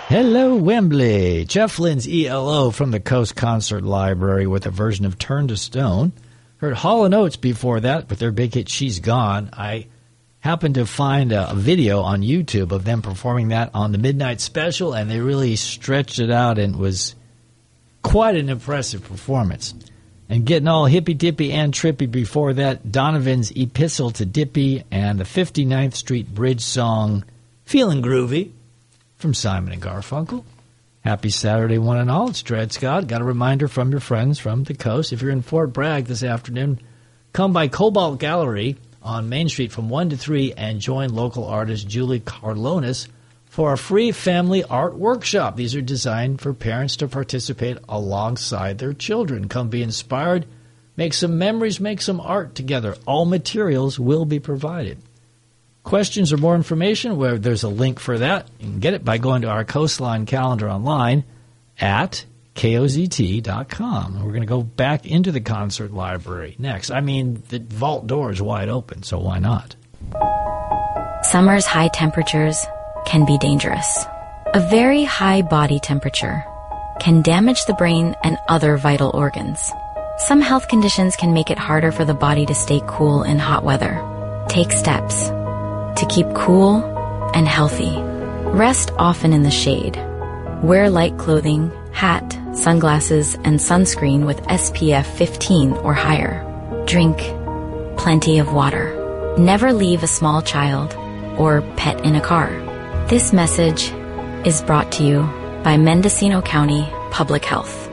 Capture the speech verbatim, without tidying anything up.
Hello, Wembley. Jeff Lynne's E L O from the Coast Concert Library with a version of Turn to Stone. Heard Hall and Oates before that with their big hit She's Gone. I happened to find a, a video on YouTube of them performing that on the Midnight Special, and they really stretched it out, and it was quite an impressive performance. And getting all hippy-dippy and trippy before that, Donovan's Epistle to Dippy and the fifty-ninth Street Bridge song Feelin' Groovy from Simon and Garfunkel. Happy Saturday, one and all. It's Dred Scott. Got a reminder from your friends from the coast. If you're in Fort Bragg this afternoon, come by Cobalt Gallery on Main Street from one to three and join local artist Julie Carlonis for a free family art workshop. These are designed for parents to participate alongside their children. Come be inspired, make some memories, make some art together. All materials will be provided. Questions or more information, where there's a link for that, you can get it by going to our Coastline calendar online at K O Z T dot com. We're going to go back into the concert library next. I mean, the vault door is wide open, so why not? Summer's high temperatures can be dangerous. A very high body temperature can damage the brain and other vital organs. Some health conditions can make it harder for the body to stay cool in hot weather. Take steps to keep cool and healthy. Rest often in the shade. Wear light clothing, hat, sunglasses, and sunscreen with S P F fifteen or higher. Drink plenty of water. Never leave a small child or pet in a car. This message is brought to you by Mendocino County Public Health.